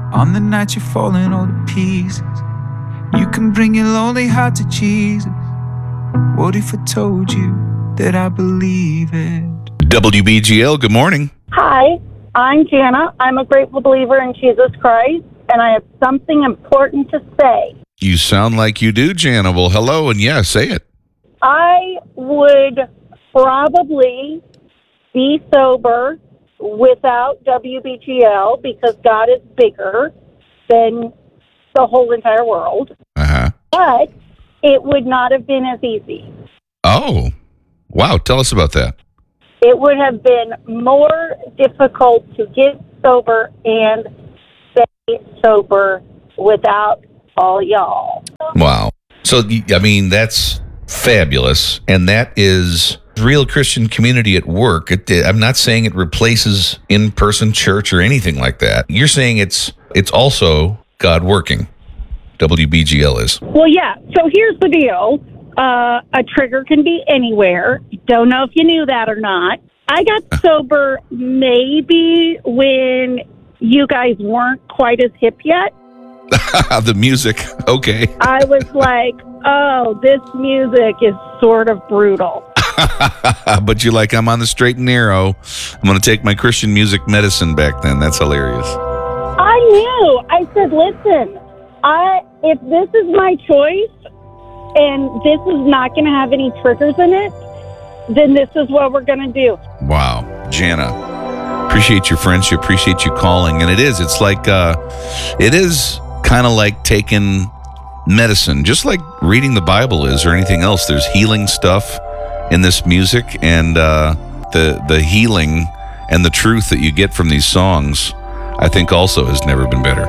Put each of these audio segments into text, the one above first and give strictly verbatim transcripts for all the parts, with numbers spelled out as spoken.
On the night you're falling all to pieces, you can bring your lonely heart to Jesus. What if I told you that I believe it? W B G L, good morning. Hi, I'm Jana. I'm a grateful believer in Jesus Christ, and I have something important to say. You sound like you do, Jana. Well, hello, and yeah, say it. I would probably be sober without W B G L because God is bigger than the whole entire world. Uh-huh. But it would not have been as easy. Oh, wow. Tell us about that. It would have been more difficult to get sober and stay sober without all y'all. Wow. So, I mean, that's fabulous. And that is real Christian community at work. It, I'm not saying it replaces in-person church or anything like that. You're saying it's it's also God working. W B G L is. Well, yeah. So here's the deal. Uh, a trigger can be anywhere. Don't know if you knew that or not. I got sober maybe when you guys weren't quite as hip yet. The music. Okay. I was like, oh, this music is sort of brutal. But you're like, I'm on the straight and narrow. I'm going to take my Christian music medicine back then. That's hilarious. I knew. I said, listen, I if this is my choice and this is not going to have any triggers in it, then this is what we're going to do. Wow. Jana, appreciate your friendship. Appreciate you calling. And it is. It's like, uh, it is kind of like taking medicine, just like reading the Bible is or anything else. There's healing stuff in this music, and uh, the the healing and the truth that you get from these songs, I think also has never been better.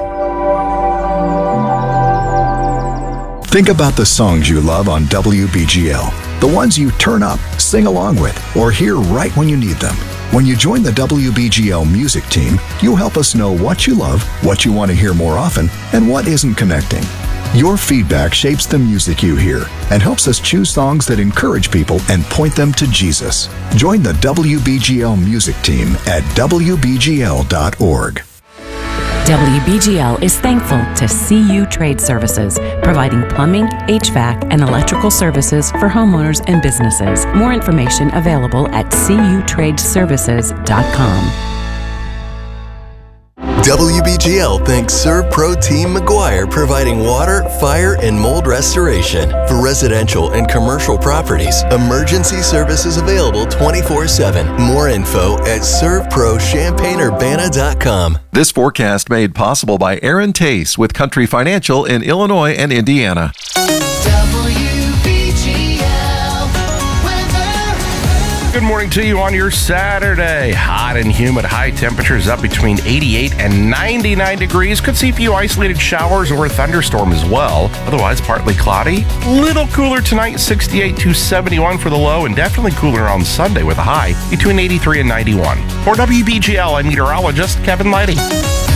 Think about the songs you love on W B G L. The ones you turn up, sing along with, or hear right when you need them. When you join the W B G L music team, you'll help us know what you love, what you want to hear more often, and what isn't connecting. Your feedback shapes the music you hear and helps us choose songs that encourage people and point them to Jesus. Join the W B G L music team at W B G L dot org. W B G L is thankful to C U Trade Services, providing plumbing, H V A C, and electrical services for homeowners and businesses. More information available at C U trade services dot com. W B G L thanks ServPro Team McGuire, providing water, fire, and mold restoration for residential and commercial properties. Emergency services available twenty-four seven. More info at serv pro champaign urbana dot com. This forecast made possible by Aaron Tace with Country Financial in Illinois and Indiana. Good morning to you on your Saturday. Hot and humid, high temperatures up between eighty-eight and ninety-nine degrees. Could see a few isolated showers or a thunderstorm as well. Otherwise, partly cloudy. Little cooler tonight, sixty-eight to seventy-one for the low, and definitely cooler on Sunday with a high between eighty-three and ninety-one. For W B G L, I'm meteorologist Kevin Lighty.